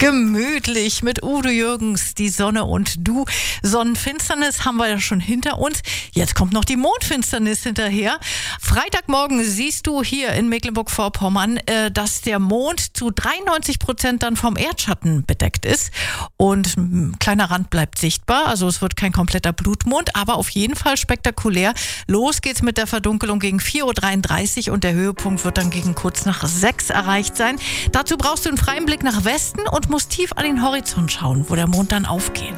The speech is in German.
Gemütlich mit Udo Jürgens, die Sonne und du. Sonnenfinsternis haben wir ja schon hinter uns. Jetzt kommt noch die Mondfinsternis hinterher. Freitagmorgen siehst du hier in Mecklenburg-Vorpommern, dass der Mond zu 93% dann vom Erdschatten bedeckt ist. Und ein kleiner Rand bleibt sichtbar. Also es wird kein kompletter Blutmond, aber auf jeden Fall spektakulär. Los geht's mit der Verdunkelung gegen 4.33 Uhr und der Höhepunkt wird dann gegen kurz nach 6 erreicht sein. Dazu brauchst du einen freien Blick nach Westen und musst tief an den Horizont schauen, wo der Mond dann aufgeht.